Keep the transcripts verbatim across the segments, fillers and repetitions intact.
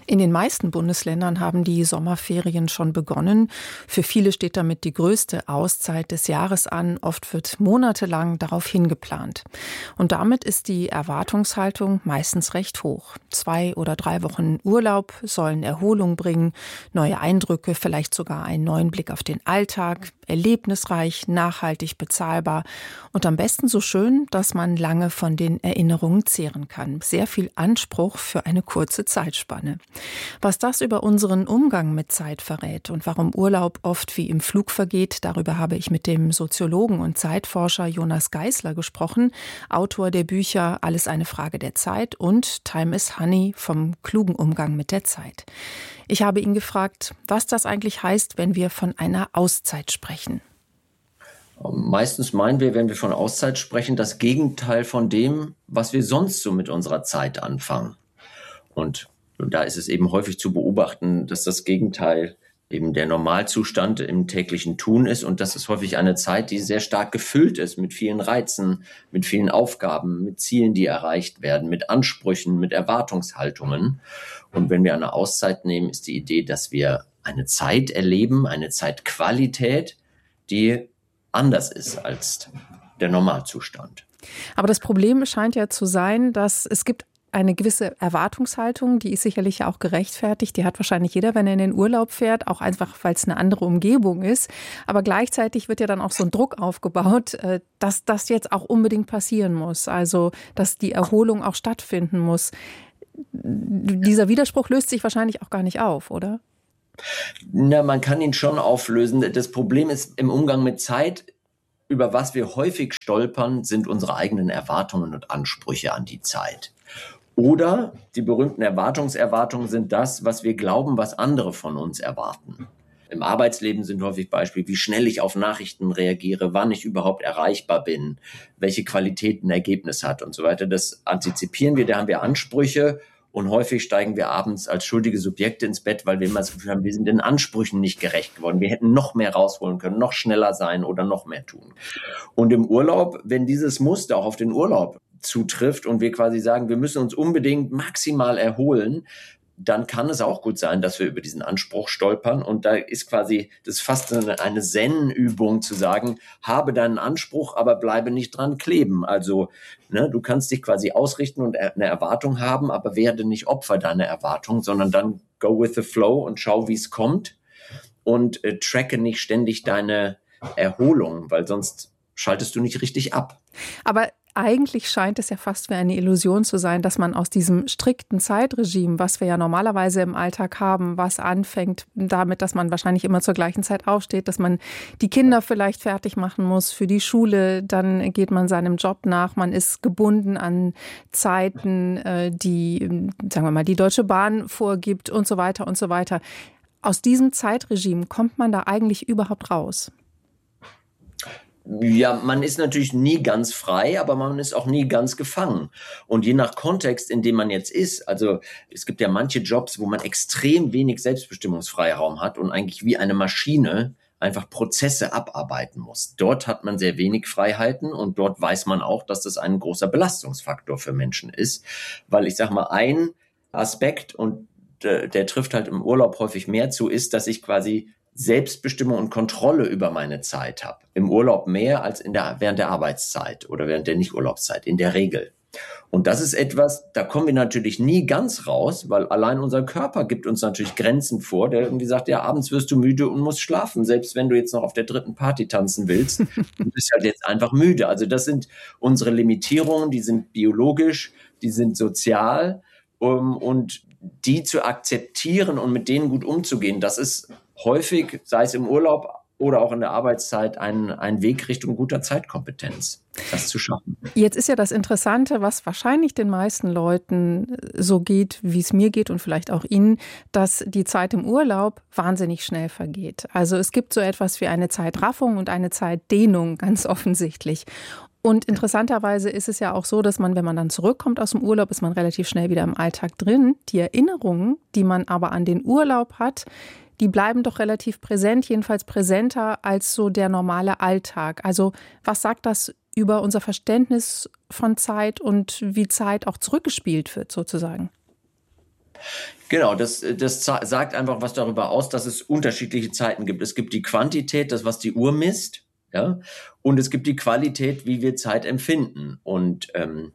In den meisten Bundesländern haben die Sommerferien schon begonnen. Für viele steht damit die größte Auszeit des Jahres an. Oft wird monatelang darauf hingeplant. Und damit ist die Erwartungshaltung meistens recht hoch. Zwei oder drei Wochen Urlaub sollen Erholung bringen, neue Eindrücke, vielleicht sogar einen neuen Blick auf den Alltag, erlebnisreich, nachhaltig, bezahlbar und am besten so schön, dass man lange von den Erinnerungen zehren kann. Sehr viel Anspruch für eine kurze Zeitspanne. Was das über unseren Umgang mit Zeit verrät und warum Urlaub oft wie im Flug vergeht, darüber habe ich mit dem Soziologen und Zeitforscher Jonas Geisler gesprochen, Autor der Bücher Alles eine Frage der Zeit und Time is Honey vom klugen Umgang mit der Zeit. Ich habe ihn gefragt, was das eigentlich heißt, wenn wir von einer Auszeit sprechen. Meistens meinen wir, wenn wir von Auszeit sprechen, das Gegenteil von dem, was wir sonst so mit unserer Zeit anfangen. Und da ist es eben häufig zu beobachten, dass das Gegenteil eben der Normalzustand im täglichen Tun ist. Und das ist häufig eine Zeit, die sehr stark gefüllt ist mit vielen Reizen, mit vielen Aufgaben, mit Zielen, die erreicht werden, mit Ansprüchen, mit Erwartungshaltungen. Und wenn wir eine Auszeit nehmen, ist die Idee, dass wir eine Zeit erleben, eine Zeitqualität, die anders ist als der Normalzustand. Aber das Problem scheint ja zu sein, dass es gibt eine gewisse Erwartungshaltung, die ist sicherlich ja auch gerechtfertigt. Die hat wahrscheinlich jeder, wenn er in den Urlaub fährt, auch einfach, weil es eine andere Umgebung ist. Aber gleichzeitig wird ja dann auch so ein Druck aufgebaut, dass das jetzt auch unbedingt passieren muss. Also, dass die Erholung auch stattfinden muss. Dieser Widerspruch löst sich wahrscheinlich auch gar nicht auf, oder? Na, man kann ihn schon auflösen. Das Problem ist im Umgang mit Zeit, über was wir häufig stolpern, sind unsere eigenen Erwartungen und Ansprüche an die Zeit. Oder die berühmten Erwartungserwartungen sind das, was wir glauben, was andere von uns erwarten. Im Arbeitsleben sind häufig Beispiele, wie schnell ich auf Nachrichten reagiere, wann ich überhaupt erreichbar bin, welche Qualität ein Ergebnis hat und so weiter. Das antizipieren wir, da haben wir Ansprüche und häufig steigen wir abends als schuldige Subjekte ins Bett, weil wir immer das Gefühl haben, wir sind den Ansprüchen nicht gerecht geworden. Wir hätten noch mehr rausholen können, noch schneller sein oder noch mehr tun. Und im Urlaub, wenn dieses Muster auch auf den Urlaub zutrifft und wir quasi sagen, wir müssen uns unbedingt maximal erholen, dann kann es auch gut sein, dass wir über diesen Anspruch stolpern. Und da ist quasi, das ist fast eine, eine Zen-Übung zu sagen, habe deinen Anspruch, aber bleibe nicht dran kleben. Also ne, du kannst dich quasi ausrichten und eine Erwartung haben, aber werde nicht Opfer deiner Erwartung, sondern dann go with the flow und schau, wie es kommt und äh, tracke nicht ständig deine Erholung, weil sonst schaltest du nicht richtig ab. Aber eigentlich scheint es ja fast wie eine Illusion zu sein, dass man aus diesem strikten Zeitregime, was wir ja normalerweise im Alltag haben, was anfängt damit, dass man wahrscheinlich immer zur gleichen Zeit aufsteht, dass man die Kinder vielleicht fertig machen muss für die Schule, dann geht man seinem Job nach, man ist gebunden an Zeiten, die, sagen wir mal, die Deutsche Bahn vorgibt und so weiter und so weiter. Aus diesem Zeitregime kommt man da eigentlich überhaupt raus? Ja, man ist natürlich nie ganz frei, aber man ist auch nie ganz gefangen. Und je nach Kontext, in dem man jetzt ist, also es gibt ja manche Jobs, wo man extrem wenig Selbstbestimmungsfreiraum hat und eigentlich wie eine Maschine einfach Prozesse abarbeiten muss. Dort hat man sehr wenig Freiheiten und dort weiß man auch, dass das ein großer Belastungsfaktor für Menschen ist. Weil ich sag mal, ein Aspekt, und der, der trifft halt im Urlaub häufig mehr zu, ist, dass ich quasi Selbstbestimmung und Kontrolle über meine Zeit habe. Im Urlaub mehr als in der, während der Arbeitszeit oder während der Nicht-Urlaubszeit, in der Regel. Und das ist etwas, da kommen wir natürlich nie ganz raus, weil allein unser Körper gibt uns natürlich Grenzen vor, der irgendwie sagt, ja, abends wirst du müde und musst schlafen, selbst wenn du jetzt noch auf der dritten Party tanzen willst. Du bist halt jetzt einfach müde. Also das sind unsere Limitierungen, die sind biologisch, die sind sozial, um, und die zu akzeptieren und mit denen gut umzugehen, das ist häufig, sei es im Urlaub oder auch in der Arbeitszeit, ein, ein Weg Richtung guter Zeitkompetenz, das zu schaffen. Jetzt ist ja das Interessante, was wahrscheinlich den meisten Leuten so geht, wie es mir geht und vielleicht auch Ihnen, dass die Zeit im Urlaub wahnsinnig schnell vergeht. Also es gibt so etwas wie eine Zeitraffung und eine Zeitdehnung, ganz offensichtlich. Und interessanterweise ist es ja auch so, dass man, wenn man dann zurückkommt aus dem Urlaub, ist man relativ schnell wieder im Alltag drin. Die Erinnerungen, die man aber an den Urlaub hat, die bleiben doch relativ präsent, jedenfalls präsenter als so der normale Alltag. Also was sagt das über unser Verständnis von Zeit und wie Zeit auch zurückgespielt wird sozusagen? Genau, das, das sagt einfach was darüber aus, dass es unterschiedliche Zeiten gibt. Es gibt die Quantität, das, was die Uhr misst, ja, und es gibt die Qualität, wie wir Zeit empfinden. Und ähm,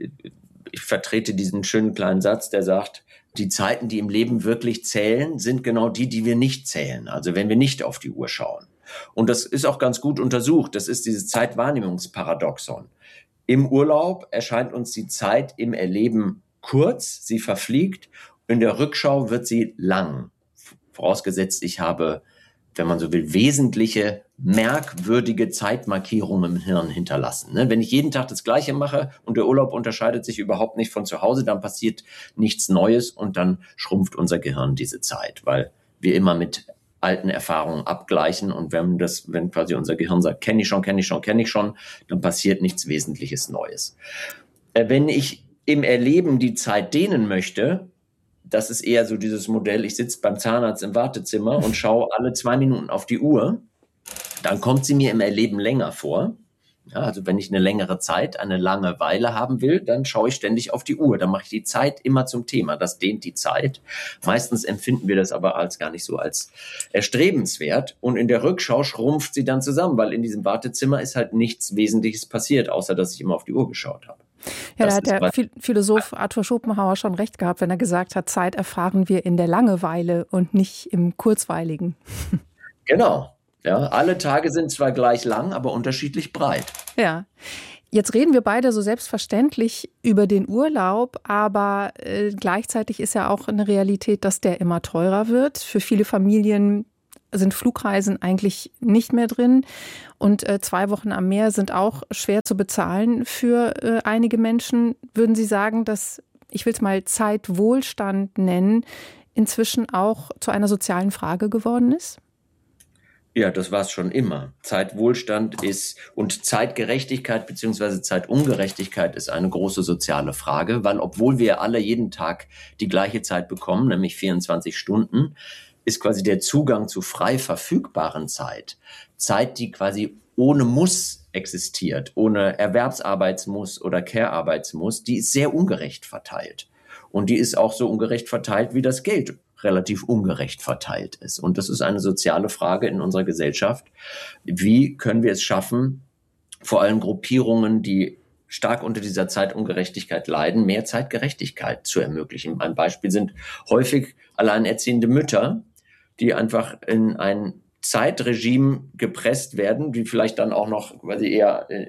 ich vertrete diesen schönen kleinen Satz, der sagt, die Zeiten, die im Leben wirklich zählen, sind genau die, die wir nicht zählen. Also wenn wir nicht auf die Uhr schauen. Und das ist auch ganz gut untersucht. Das ist dieses Zeitwahrnehmungsparadoxon. Im Urlaub erscheint uns die Zeit im Erleben kurz, sie verfliegt. In der Rückschau wird sie lang. Vorausgesetzt, ich habe, wenn man so will, wesentliche, merkwürdige Zeitmarkierungen im Hirn hinterlassen. Wenn ich jeden Tag das Gleiche mache und der Urlaub unterscheidet sich überhaupt nicht von zu Hause, dann passiert nichts Neues und dann schrumpft unser Gehirn diese Zeit, weil wir immer mit alten Erfahrungen abgleichen und wenn das, wenn quasi unser Gehirn sagt, kenne ich schon, kenne ich schon, kenne ich schon, dann passiert nichts Wesentliches Neues. Wenn ich im Erleben die Zeit dehnen möchte, das ist eher so dieses Modell, ich sitze beim Zahnarzt im Wartezimmer und schaue alle zwei Minuten auf die Uhr, dann kommt sie mir im Erleben länger vor. Ja, also wenn ich eine längere Zeit, eine Langeweile haben will, dann schaue ich ständig auf die Uhr. Dann mache ich die Zeit immer zum Thema. Das dehnt die Zeit. Meistens empfinden wir das aber als gar nicht so als erstrebenswert. Und in der Rückschau schrumpft sie dann zusammen, weil in diesem Wartezimmer ist halt nichts Wesentliches passiert, außer dass ich immer auf die Uhr geschaut habe. Ja, da hat der Philosoph Arthur Schopenhauer schon recht gehabt, wenn er gesagt hat, Zeit erfahren wir in der Langeweile und nicht im Kurzweiligen. Genau. Ja, alle Tage sind zwar gleich lang, aber unterschiedlich breit. Ja. Jetzt reden wir beide so selbstverständlich über den Urlaub, aber äh, gleichzeitig ist ja auch eine Realität, dass der immer teurer wird. Für viele Familien sind Flugreisen eigentlich nicht mehr drin und äh, zwei Wochen am Meer sind auch schwer zu bezahlen für äh, einige Menschen. Würden Sie sagen, dass, ich will es mal Zeitwohlstand nennen, inzwischen auch zu einer sozialen Frage geworden ist? Ja, das war es schon immer. Zeitwohlstand ist und Zeitgerechtigkeit bzw. Zeitungerechtigkeit ist eine große soziale Frage, weil obwohl wir alle jeden Tag die gleiche Zeit bekommen, nämlich vierundzwanzig Stunden, ist quasi der Zugang zu frei verfügbaren Zeit, Zeit, die quasi ohne Muss existiert, ohne Erwerbsarbeitsmuss oder Care-Arbeitsmuss, die ist sehr ungerecht verteilt. Und die ist auch so ungerecht verteilt, wie das Geld relativ ungerecht verteilt ist. Und das ist eine soziale Frage in unserer Gesellschaft. Wie können wir es schaffen, vor allem Gruppierungen, die stark unter dieser Zeitungerechtigkeit leiden, mehr Zeitgerechtigkeit zu ermöglichen? Ein Beispiel sind häufig alleinerziehende Mütter, die einfach in ein Zeitregime gepresst werden, die vielleicht dann auch noch quasi eher äh,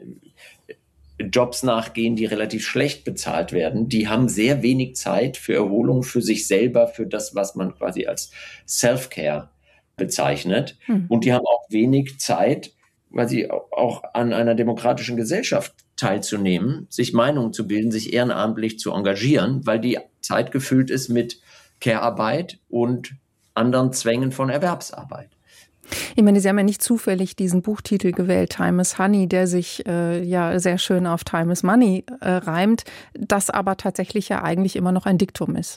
Jobs nachgehen, die relativ schlecht bezahlt werden, die haben sehr wenig Zeit für Erholung, für sich selber, für das, was man quasi als Self-Care bezeichnet. Hm. Und die haben auch wenig Zeit, quasi auch an einer demokratischen Gesellschaft teilzunehmen, sich Meinungen zu bilden, sich ehrenamtlich zu engagieren, weil die Zeit gefüllt ist mit Care-Arbeit und anderen Zwängen von Erwerbsarbeit. Ich meine, Sie haben ja nicht zufällig diesen Buchtitel gewählt, Time is Honey, der sich äh, ja sehr schön auf Time is Money äh, reimt, das aber tatsächlich ja eigentlich immer noch ein Diktum ist.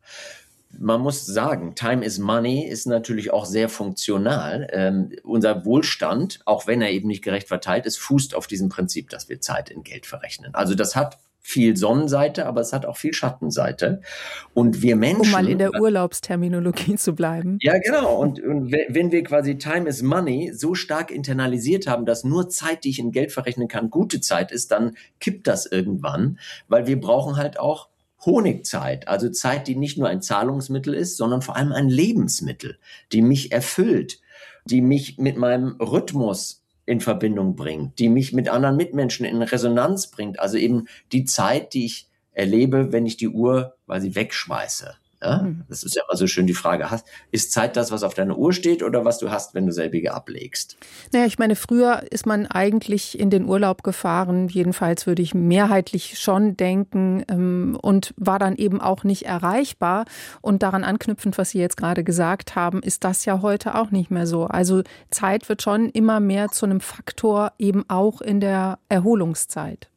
Man muss sagen, Time is Money ist natürlich auch sehr funktional. Ähm, unser Wohlstand, auch wenn er eben nicht gerecht verteilt ist, fußt auf diesem Prinzip, dass wir Zeit in Geld verrechnen. Also das hat viel Sonnenseite, aber es hat auch viel Schattenseite. Und wir Menschen... Um mal in der Urlaubsterminologie zu bleiben. Ja, genau. Und, und wenn wir quasi Time is Money so stark internalisiert haben, dass nur Zeit, die ich in Geld verrechnen kann, gute Zeit ist, dann kippt das irgendwann, weil wir brauchen halt auch Honigzeit, also Zeit, die nicht nur ein Zahlungsmittel ist, sondern vor allem ein Lebensmittel, die mich erfüllt, die mich mit meinem Rhythmus in Verbindung bringt, die mich mit anderen Mitmenschen in Resonanz bringt. Also eben die Zeit, die ich erlebe, wenn ich die Uhr quasi wegschmeiße. Ja? Mhm. Das ist ja immer so schön die Frage, hast, ist Zeit das, was auf deiner Uhr steht oder was du hast, wenn du selbige ablegst? Naja, ich meine, früher ist man eigentlich in den Urlaub gefahren, jedenfalls würde ich mehrheitlich schon denken, ähm, und war dann eben auch nicht erreichbar. Und daran anknüpfend, was Sie jetzt gerade gesagt haben, ist das ja heute auch nicht mehr so. Also Zeit wird schon immer mehr zu einem Faktor, eben auch in der Erholungszeit.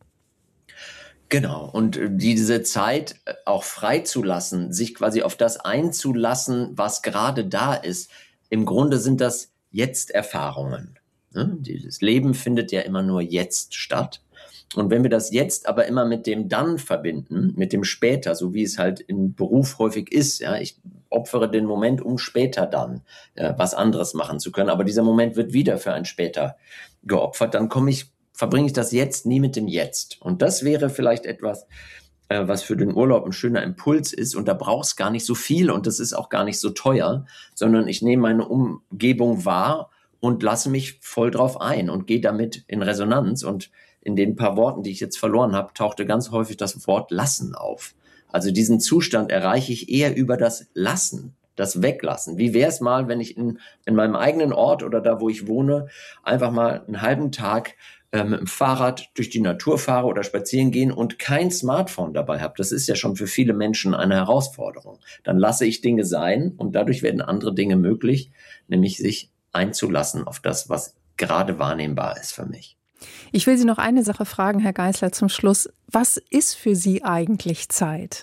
Genau, und diese Zeit auch freizulassen, sich quasi auf das einzulassen, was gerade da ist. Im Grunde sind das Jetzt-Erfahrungen. Dieses Leben findet ja immer nur jetzt statt. Und wenn wir das jetzt aber immer mit dem dann verbinden, mit dem später, so wie es halt im Beruf häufig ist, ja, ich opfere den Moment, um später dann äh, was anderes machen zu können, aber dieser Moment wird wieder für ein später geopfert, dann komme ich, verbringe ich das Jetzt nie mit dem Jetzt. Und das wäre vielleicht etwas, äh, was für den Urlaub ein schöner Impuls ist, und da brauchst gar nicht so viel und das ist auch gar nicht so teuer, sondern ich nehme meine Umgebung wahr und lasse mich voll drauf ein und gehe damit in Resonanz. Und in den paar Worten, die ich jetzt verloren habe, tauchte ganz häufig das Wort Lassen auf. Also diesen Zustand erreiche ich eher über das Lassen, das Weglassen. Wie wäre es mal, wenn ich in, in meinem eigenen Ort oder da, wo ich wohne, einfach mal einen halben Tag äh, mit dem Fahrrad durch die Natur fahre oder spazieren gehen und kein Smartphone dabei habe. Das ist ja schon für viele Menschen eine Herausforderung. Dann lasse ich Dinge sein und dadurch werden andere Dinge möglich, nämlich sich einzulassen auf das, was gerade wahrnehmbar ist für mich. Ich will Sie noch eine Sache fragen, Herr Geisler, zum Schluss. Was ist für Sie eigentlich Zeit?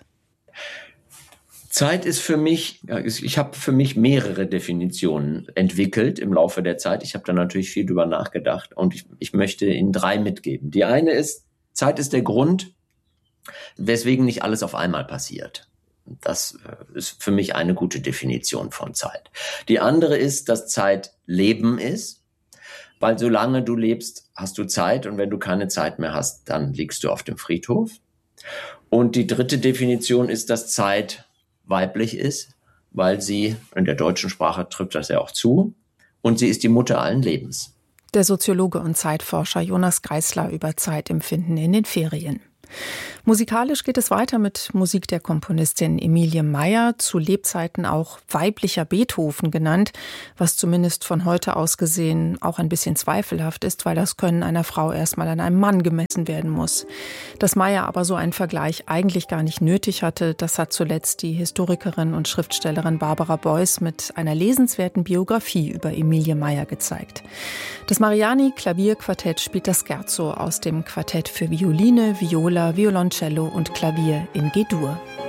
Zeit ist für mich, ich habe für mich mehrere Definitionen entwickelt im Laufe der Zeit. Ich habe da natürlich viel drüber nachgedacht und ich, ich möchte Ihnen drei mitgeben. Die eine ist, Zeit ist der Grund, weswegen nicht alles auf einmal passiert. Das ist für mich eine gute Definition von Zeit. Die andere ist, dass Zeit Leben ist. Weil solange du lebst, hast du Zeit und wenn du keine Zeit mehr hast, dann liegst du auf dem Friedhof. Und die dritte Definition ist, dass Zeit weiblich ist, weil sie, in der deutschen Sprache trifft das ja auch zu, und sie ist die Mutter allen Lebens. Der Soziologe und Zeitforscher Jonas Geisler über Zeitempfinden in den Ferien. Musikalisch geht es weiter mit Musik der Komponistin Emilie Meyer, zu Lebzeiten auch weiblicher Beethoven genannt, was zumindest von heute aus gesehen auch ein bisschen zweifelhaft ist, weil das Können einer Frau erstmal an einem Mann gemessen werden muss. Dass Meyer aber so einen Vergleich eigentlich gar nicht nötig hatte, das hat zuletzt die Historikerin und Schriftstellerin Barbara Beuys mit einer lesenswerten Biografie über Emilie Meyer gezeigt. Das Mariani-Klavierquartett spielt das Scherzo aus dem Quartett für Violine, Viola, Violoncello und Klavier in G-Dur.